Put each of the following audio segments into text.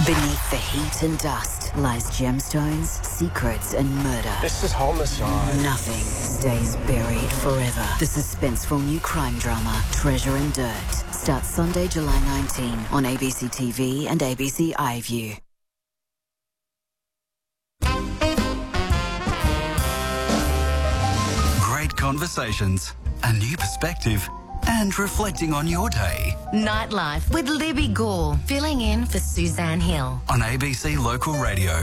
Beneath the heat and dust lies gemstones, secrets and murder. This is homicide. Nothing stays buried forever. The suspenseful new crime drama, Treasure and Dirt, starts Sunday, July 19 on ABC TV and ABC iView. Great conversations, a new perspective, and reflecting on your day. Nightlife with Libby Gore, filling in for Suzanne Hill. On ABC Local Radio.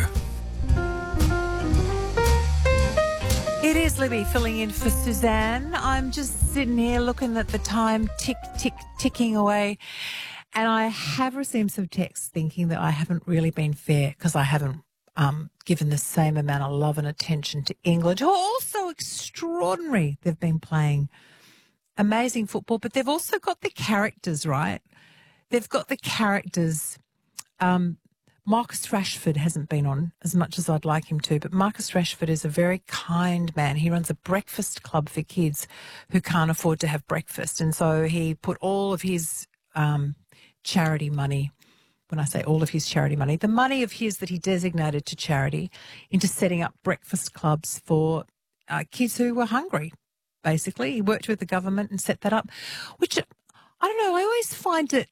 It is Libby filling in for Suzanne. I'm just sitting here looking at the time ticking away. And I have received some texts thinking that I haven't really been fair because I haven't given the same amount of love and attention to England, who are also extraordinary. They've been playing amazing football, but they've also got the characters, right? They've got the characters. Marcus Rashford hasn't been on as much as I'd like him to, but Marcus Rashford is a very kind man. He runs a breakfast club for kids who can't afford to have breakfast. And so he put all of his charity money, when I say all of his charity money, the money of his that he designated to charity, into setting up breakfast clubs for kids who were hungry, basically. He worked with the government and set that up, which, I don't know, I always find it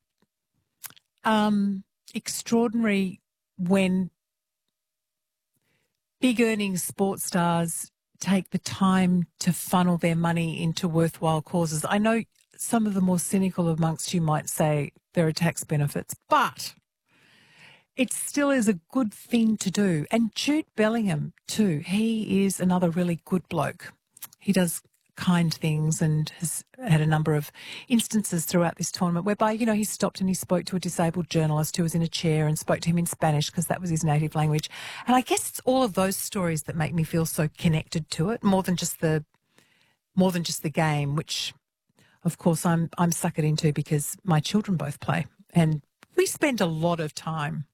extraordinary when big earning sports stars take the time to funnel their money into worthwhile causes. I know some of the more cynical amongst you might say there are tax benefits, but it still is a good thing to do. And Jude Bellingham too, he is another really good bloke. He does kind things and has had a number of instances throughout this tournament whereby, you know, he stopped and he spoke to a disabled journalist who was in a chair and spoke to him in Spanish because that was his native language. And I guess it's all of those stories that make me feel so connected to it, more than just the game, which of course I'm suckered into because my children both play and we spend a lot of time.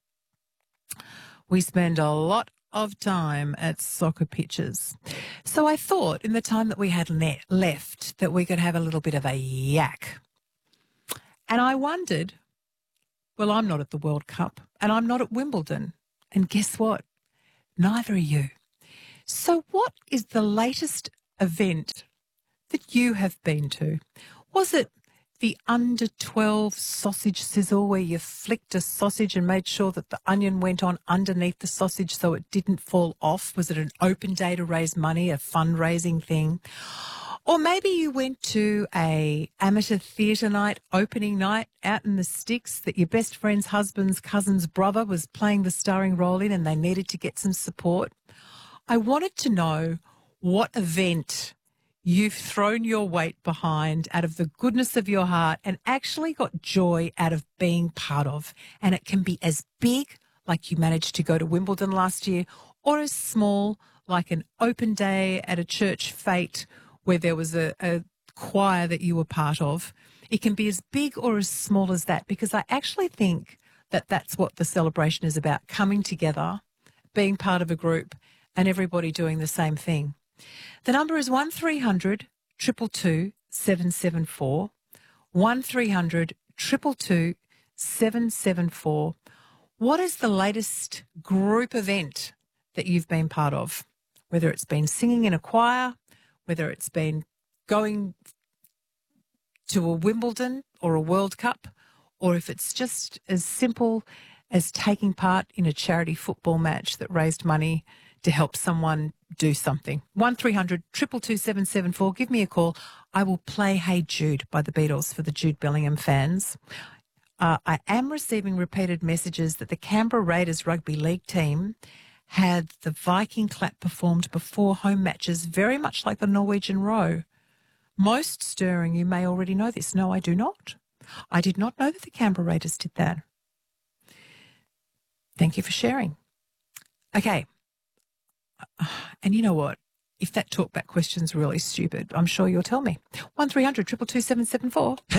At soccer pitches. So I thought in the time that we had left that we could have a little bit of a yak. And I wondered, well, I'm not at the World Cup and I'm not at Wimbledon. And guess what? Neither are you. So what is the latest event that you have been to? Was it the under 12 sausage sizzle where you flicked a sausage and made sure that the onion went on underneath the sausage so it didn't fall off? Was it an open day to raise money, a fundraising thing? Or maybe you went to a amateur theatre night, opening night out in the sticks that your best friend's husband's cousin's brother was playing the starring role in and they needed to get some support. I wanted to know what event you've thrown your weight behind out of the goodness of your heart and actually got joy out of being part of. And it can be as big, like you managed to go to Wimbledon last year, or as small, like an open day at a church fete where there was a choir that you were part of. It can be as big or as small as that, because I actually think that that's what the celebration is about, coming together, being part of a group and everybody doing the same thing. The number is 1300 222 774, 1300 222 774. What is the latest group event that you've been part of? Whether it's been singing in a choir, whether it's been going to a Wimbledon or a World Cup, or if it's just as simple as taking part in a charity football match that raised money to help someone do something. 1300 222 774. Give me a call. I will play Hey Jude by the Beatles for the Jude Bellingham fans. I am receiving repeated messages that the Canberra Raiders rugby league team had the Viking clap performed before home matches, very much like the Norwegian row. Most stirring, you may already know this. No, I do not. I did not know that the Canberra Raiders did that. Thank you for sharing. Okay. And you know what? If that talkback question's really stupid, I'm sure you'll tell me. 1300 222 774.